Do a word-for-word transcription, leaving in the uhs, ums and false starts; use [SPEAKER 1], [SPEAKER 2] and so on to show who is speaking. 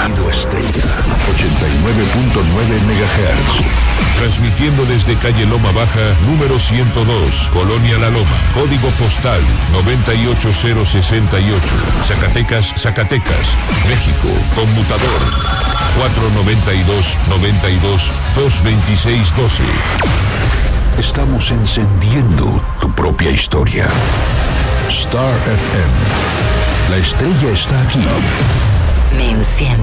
[SPEAKER 1] Sonido Estrella, ochenta y nueve punto nueve megahertz.
[SPEAKER 2] Transmitiendo desde calle Loma Baja, número ciento dos, Colonia La Loma, código postal noventa y ocho cero sesenta y ocho, Zacatecas, Zacatecas, México, conmutador cuatro noventa y dos, noventa y dos, dos veintiséis doce.
[SPEAKER 1] Estamos encendiendo tu propia historia. Star F M. La estrella está aquí.
[SPEAKER 3] Me enciende.